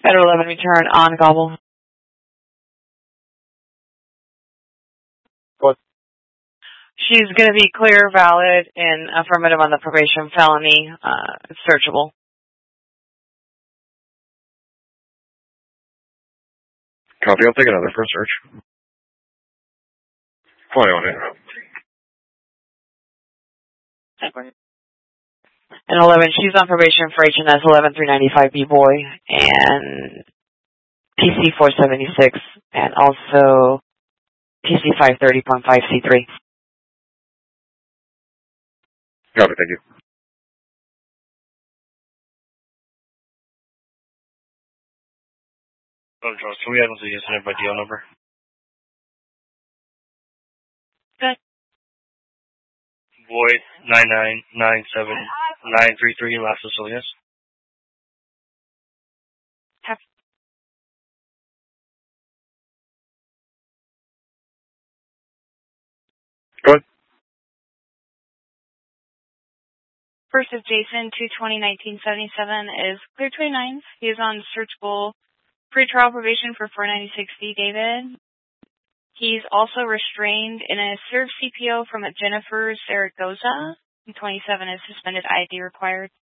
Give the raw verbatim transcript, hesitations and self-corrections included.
Federal eleven return on Gobble. What? She's going to be clear, valid, and affirmative on the probation felony. Uh, it's searchable. Copy. I'll take another for a search. twenty on it. And eleven, she's on probation for H and S eleven three ninety-five B-Boy and P C four seventy-six and also P C five thirty point five C three. Copy. Thank you. Oh, Charles, can we add into the incident by D L number? Good. Void nine nine nine seven nine three three, last Sicilians. Have Go ahead. First is Jason, two twenty nineteen seventy-seven, is clear twenty-ninth. He is on searchable pretrial probation for four ninety-six D, David. He's also restrained in a served C P O from a Jennifer Zaragoza. And twenty-seven is suspended I D required.